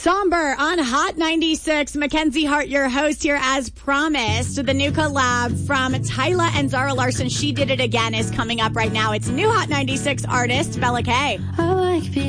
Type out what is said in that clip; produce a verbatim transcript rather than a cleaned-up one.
Somber on Hot ninety-six. Mackenzie Hart, your host here as promised. The new collab from Tyla and Zara Larsson, She Did It Again, is coming up right now. It's new Hot ninety-six artist, Bella K. I like being